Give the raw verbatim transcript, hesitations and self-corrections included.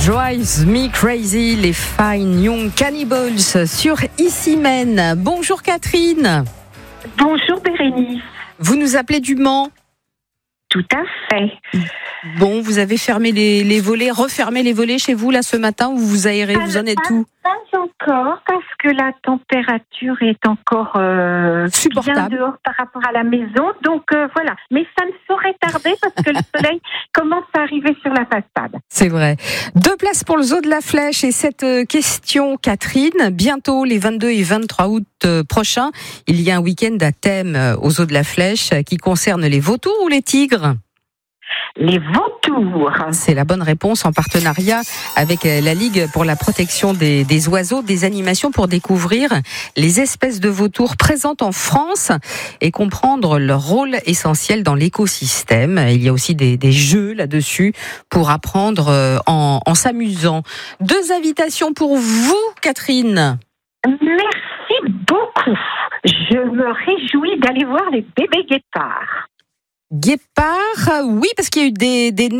Drives Me Crazy, les Fine Young Cannibals sur Ici Mène. Bonjour Catherine. Bonjour Bérénice. Vous nous appelez du Mans? Tout à fait. Bon, vous avez fermé les, les volets, refermé les volets chez vous là ce matin ou vous aérez, pas, vous en êtes pas, où? Pas encore, parce que la température est encore euh, supportable bien dehors par rapport à la maison. Donc euh, voilà, mais ça ne saurait tarder parce que le soleil commence à arriver sur la façade. C'est vrai. Deux places pour le Zoo de la Flèche et cette question, Catherine. Bientôt, les vingt-deux et vingt-trois août prochains, il y a un week-end à thème au Zoo de la Flèche qui concerne les vautours ou les tigres? Les vautours. C'est la bonne réponse, en partenariat avec la Ligue pour la protection des, des oiseaux, des animations pour découvrir les espèces de vautours présentes en France et comprendre leur rôle essentiel dans l'écosystème. Il y a aussi des, des jeux là-dessus pour apprendre en, en s'amusant. Deux invitations pour vous, Catherine. Merci beaucoup. Je me réjouis d'aller voir les bébés guépards. Guépard, oui, parce qu'il y a eu des, des